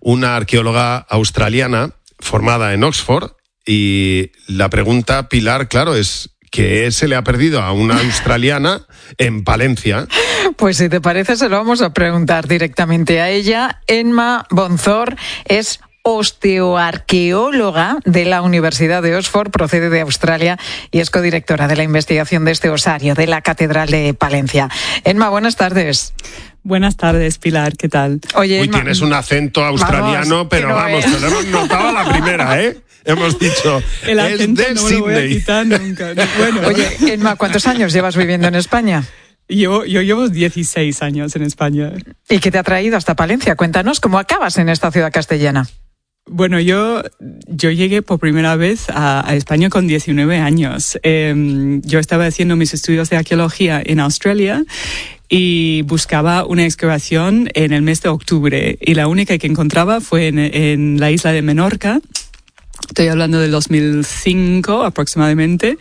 una arqueóloga australiana formada en Oxford, y la pregunta, Pilar, claro, es ¿qué se le ha perdido a una australiana en Palencia? Pues si te parece, se lo vamos a preguntar directamente a ella. Emma Bonzor es osteoarqueóloga de la Universidad de Oxford, procede de Australia y es codirectora de la investigación de este osario de la Catedral de Palencia. Emma, buenas tardes. Buenas tardes, Pilar, ¿qué tal? Oye, Uy, Emma, tienes un acento australiano, pero vamos, te lo hemos notado a la primera, ¿eh? Hemos dicho, el acento es de no me lo voy a Sydney. quitar nunca. Bueno. Oye, Emma, ¿cuántos años llevas viviendo en España? Yo llevo 16 años en España. ¿Y qué te ha traído hasta Palencia? Cuéntanos cómo acabas en esta ciudad castellana. Bueno, yo llegué por primera vez a España con 19 años. Yo estaba haciendo mis estudios de arqueología en Australia y buscaba una excavación en el mes de octubre. Y la única que encontraba fue en la isla de Menorca. Estoy hablando del 2005 aproximadamente.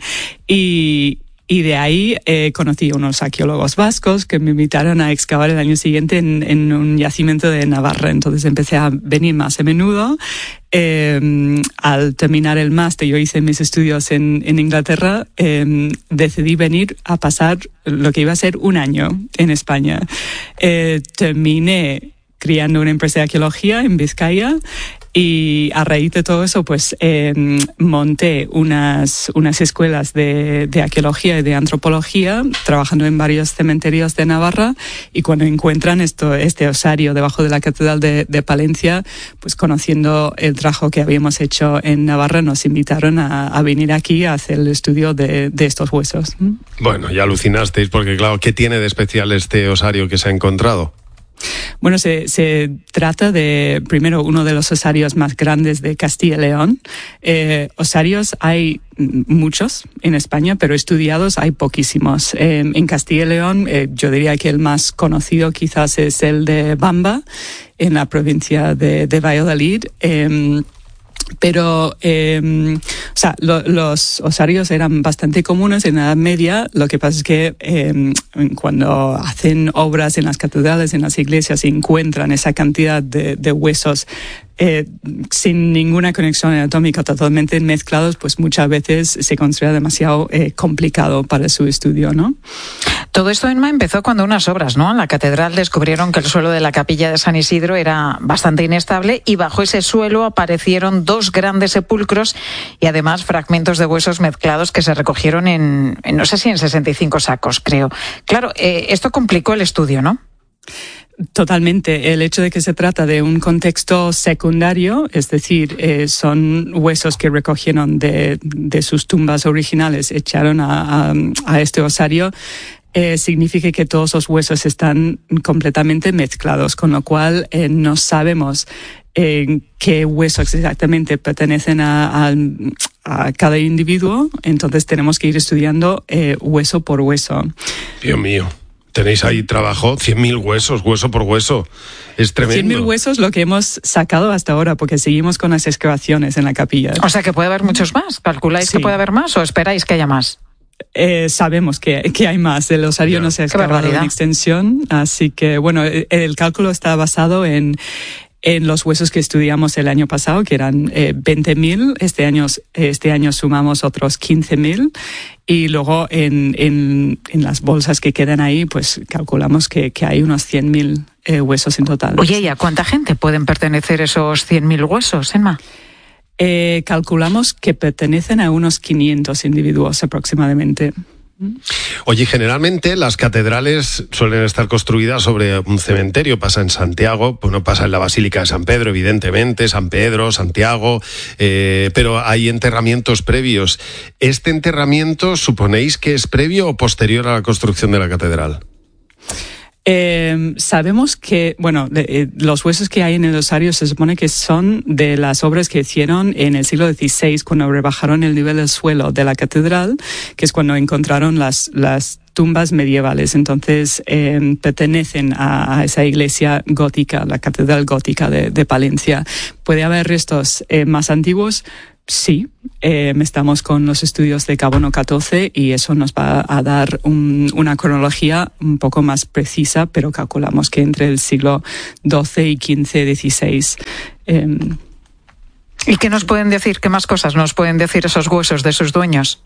Y de ahí conocí a unos arqueólogos vascos que me invitaron a excavar el año siguiente en un yacimiento de Navarra. Entonces empecé a venir más a menudo. Al terminar el máster, yo hice mis estudios en Inglaterra, decidí venir a pasar lo que iba a ser un año en España. Terminé criando una empresa de arqueología en Vizcaya. Y a raíz de todo eso, pues monté unas escuelas de arqueología y de antropología, trabajando en varios cementerios de Navarra. Y cuando encuentran este osario debajo de la Catedral de Palencia, pues conociendo el trabajo que habíamos hecho en Navarra, nos invitaron a venir aquí a hacer el estudio de estos huesos. Bueno, ya alucinasteis, porque claro, ¿qué tiene de especial este osario que se ha encontrado? Bueno, se trata de, primero, uno de los osarios más grandes de Castilla y León. Osarios hay muchos en España, pero estudiados hay poquísimos. En Castilla y León, yo diría que el más conocido quizás es el de Bamba, en la provincia de Valladolid. Pero, los osarios eran bastante comunes en la Edad Media. Lo que pasa es que cuando hacen obras en las catedrales, en las iglesias, y encuentran esa cantidad de huesos sin ninguna conexión anatómica, totalmente mezclados, pues muchas veces se considera demasiado complicado para su estudio, ¿no? Todo esto, Emma, empezó cuando unas obras, ¿no? En la catedral descubrieron que el suelo de la capilla de San Isidro era bastante inestable y bajo ese suelo aparecieron dos grandes sepulcros y además fragmentos de huesos mezclados que se recogieron en no sé si en 65 sacos, creo. Claro, esto complicó el estudio, ¿no? Totalmente. El hecho de que se trata de un contexto secundario, es decir, son huesos que recogieron de sus tumbas originales, echaron a este osario, significa que todos los huesos están completamente mezclados, con lo cual no sabemos qué huesos exactamente pertenecen a cada individuo, entonces tenemos que ir estudiando hueso por hueso. Dios mío. Tenéis ahí trabajo, 100.000 huesos, hueso por hueso. Es tremendo. 100.000 huesos lo que hemos sacado hasta ahora, porque seguimos con las excavaciones en la capilla. O sea que puede haber muchos más. ¿Calculáis que puede haber más o esperáis que haya más? Sabemos que hay más. El osario no se ha excavado en extensión, así que bueno, el cálculo está basado en los huesos que estudiamos el año pasado, que eran 20.000. Este año sumamos otros 15.000. Y luego en las bolsas que quedan ahí, pues calculamos que hay unos 100.000 huesos en total. Oye, ¿y a cuánta gente pueden pertenecer esos 100.000 huesos, Emma? Calculamos que pertenecen a unos 500 individuos aproximadamente. Oye, generalmente las catedrales suelen estar construidas sobre un cementerio. Pasa en Santiago, pues no pasa en la Basílica de San Pedro, evidentemente, San Pedro, Santiago, pero hay enterramientos previos. ¿Este enterramiento suponéis que es previo o posterior a la construcción de la catedral? Sabemos que, los huesos que hay en el osario se supone que son de las obras que hicieron en el siglo XVI, cuando rebajaron el nivel del suelo de la catedral, que es cuando encontraron las tumbas medievales. Entonces, pertenecen a esa iglesia gótica, la catedral gótica de Palencia. ¿Puede haber restos más antiguos? Sí, estamos con los estudios de carbono 14 y eso nos va a dar una cronología un poco más precisa, pero calculamos que entre el siglo XII y XV, XVI. ¿Y qué nos pueden decir? ¿Qué más cosas nos pueden decir esos huesos de sus dueños?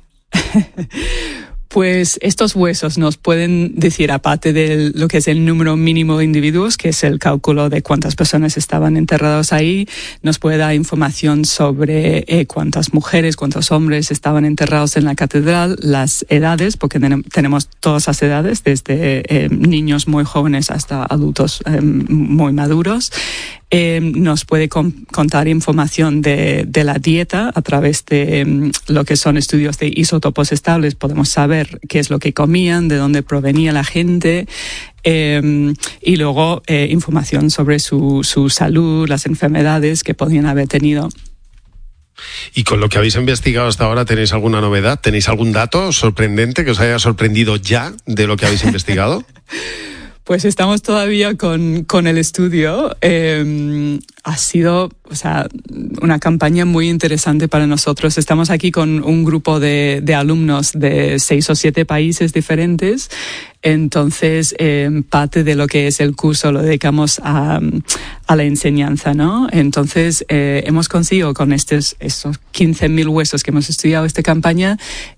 Pues estos huesos nos pueden decir, aparte de lo que es el número mínimo de individuos, que es el cálculo de cuántas personas estaban enterrados ahí, nos puede dar información sobre cuántas mujeres, cuántos hombres estaban enterrados en la catedral, las edades, porque tenemos todas las edades, desde niños muy jóvenes hasta adultos muy maduros. Nos puede contar información de la dieta a través de lo que son estudios de isótopos estables. Podemos saber qué es lo que comían, de dónde provenía la gente, y luego información sobre su salud, las enfermedades que podían haber tenido. Y con lo que habéis investigado hasta ahora, ¿tenéis alguna novedad? ¿Tenéis algún dato sorprendente que os haya sorprendido ya de lo que habéis investigado? Pues estamos todavía con el estudio. Ha sido, una campaña muy interesante para nosotros. Estamos aquí con un grupo de alumnos de 6 o 7 países diferentes. Entonces, parte de lo que es el curso lo dedicamos a la enseñanza, ¿no? Entonces, hemos conseguido con esos 15.000 huesos que hemos estudiado esta campaña,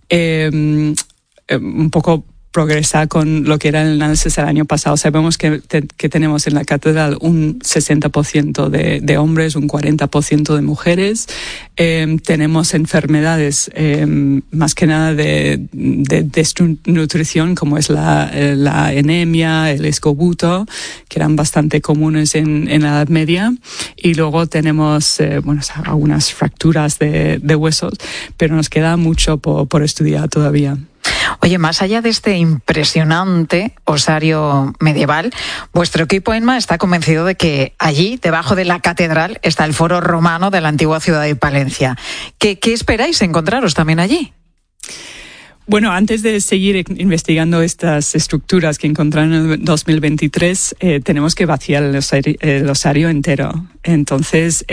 un poco progresar con lo que era el análisis del año pasado. Sabemos que tenemos en la catedral un 60% de hombres, un 40% de mujeres. Tenemos enfermedades, más que nada de desnutrición, como es la anemia, el escobuto, que eran bastante comunes en la Edad Media. Y luego tenemos algunas fracturas de huesos, pero nos queda mucho por estudiar todavía. Oye, más allá de este impresionante osario medieval, vuestro equipo, Emma, está convencido de que allí, debajo de la catedral, está el foro romano de la antigua ciudad de Palencia. ¿Qué esperáis encontraros también allí? Bueno, antes de seguir investigando estas estructuras que encontraron en el 2023, tenemos que vaciar el osario entero. Entonces,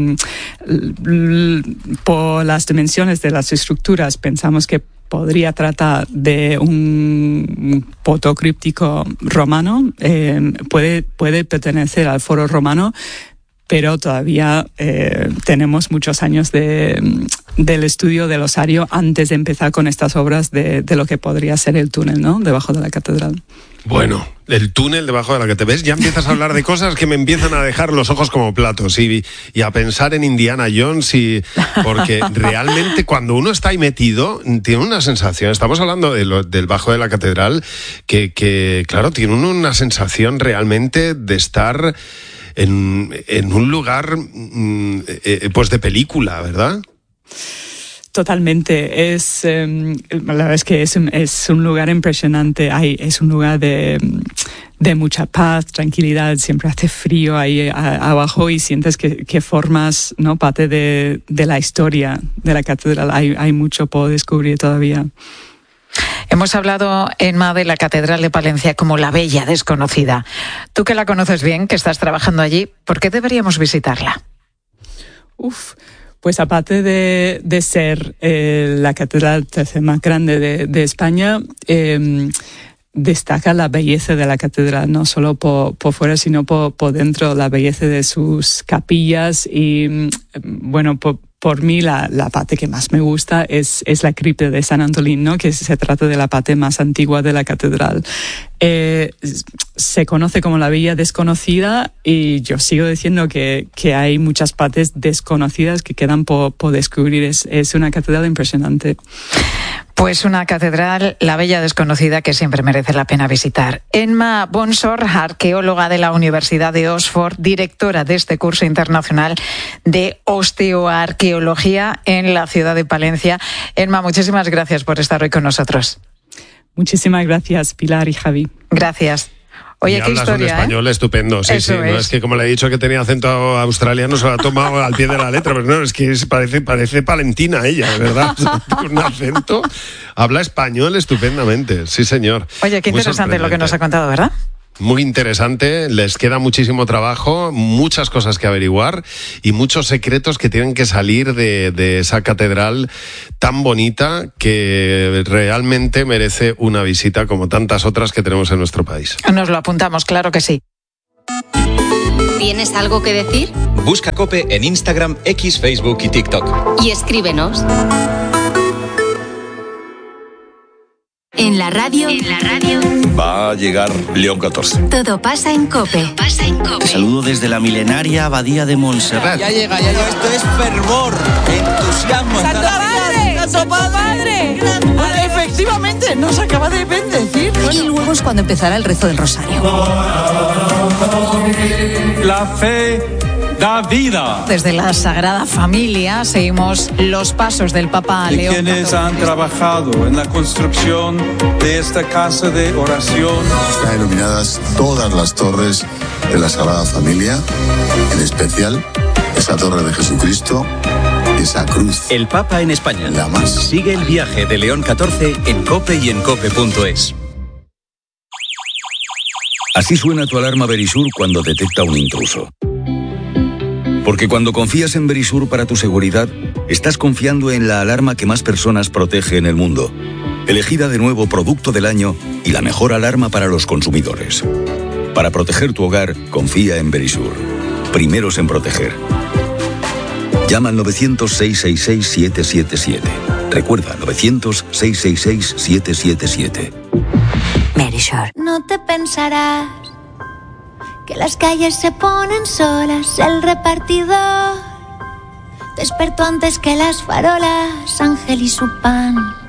por las dimensiones de las estructuras, pensamos que podría tratar de un protocríptico romano, puede pertenecer al foro romano, pero todavía tenemos muchos años del estudio del osario antes de empezar con estas obras de lo que podría ser el túnel, ¿no?, debajo de la catedral. Bueno, el túnel debajo de la que te ves, ya empiezas a hablar de cosas que me empiezan a dejar los ojos como platos y a pensar en Indiana Jones, porque realmente cuando uno está ahí metido tiene una sensación, estamos hablando del bajo de la catedral, que claro, tiene uno una sensación realmente de estar en un lugar pues de película, ¿verdad? Totalmente. La verdad es que es un lugar impresionante. Es un lugar de mucha paz, tranquilidad. Siempre hace frío ahí abajo y sientes que formas, ¿no?, parte de la historia de la catedral. Hay mucho por descubrir todavía. Hemos hablado, Emma, de la Catedral de Palencia como la bella desconocida. Tú que la conoces bien, que estás trabajando allí, ¿por qué deberíamos visitarla? Pues aparte de ser la catedral tercera más grande de España, destaca la belleza de la catedral, no solo por fuera, sino por dentro, la belleza de sus capillas y, por mí la parte que más me gusta es la cripta de San Antolín, ¿no?, que se trata de la parte más antigua de la catedral. Se conoce como la Villa Desconocida y yo sigo diciendo que hay muchas partes desconocidas que quedan por descubrir. Es una catedral impresionante. Pues una catedral, la Bella Desconocida, que siempre merece la pena visitar. Emma Bonsor, arqueóloga de la Universidad de Oxford, directora de este curso internacional de osteoarqueología en la ciudad de Palencia. Emma, muchísimas gracias por estar hoy con nosotros. Muchísimas gracias, Pilar y Javi. Gracias. Oye, qué historia, un español estupendo, sí. No es que, como le he dicho, que tenía acento australiano, se lo ha tomado al pie de la letra, pero no, es que parece palentina ella, de verdad, con un acento. Habla español estupendamente, sí, señor. Oye, qué interesante lo que nos ha contado, ¿verdad? Muy interesante, les queda muchísimo trabajo, muchas cosas que averiguar y muchos secretos que tienen que salir de esa catedral tan bonita que realmente merece una visita como tantas otras que tenemos en nuestro país. Nos lo apuntamos, claro que sí. ¿Tienes algo que decir? Busca COPE en Instagram, X, Facebook y TikTok. Y escríbenos. En la radio. Va a llegar León 14. Todo pasa en COPE. Te saludo desde la milenaria Abadía de Montserrat. Ya llega. Esto es fervor, entusiasmo. ¡Santo Padre! Efectivamente, nos acaba de bendecir. Y luego es cuando empezará el rezo del rosario. La fe da vida. Desde la Sagrada Familia seguimos los pasos del Papa León XIV. Quienes han trabajado en la construcción de esta casa de oración. Están iluminadas todas las torres de la Sagrada Familia, en especial esa torre de Jesucristo, esa cruz. El Papa en España. La más. Sigue el viaje de León XIV en COPE y en COPE.es. Así suena tu alarma Verisur cuando detecta un intruso. Porque cuando confías en Verisur para tu seguridad, estás confiando en la alarma que más personas protege en el mundo. Elegida de nuevo Producto del Año y la mejor alarma para los consumidores. Para proteger tu hogar, confía en Verisur. Primeros en proteger. Llama al 900-666-777. Recuerda, 900-666-777. Verisur. No te pensarás que las calles se ponen solas. El repartidor despertó antes que las farolas. Ángel y su pan